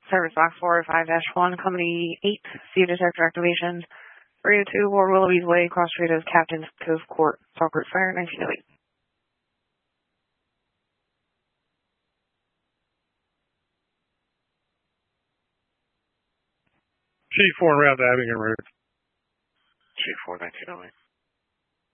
Service Box 405-1, Company 8, see detector activation. Radio 2, Ward Willoughby's Way, Cross Street of Captain's Cove Court, Falkirk Fire, 1908. G4 Round Abington Road. G4 1908.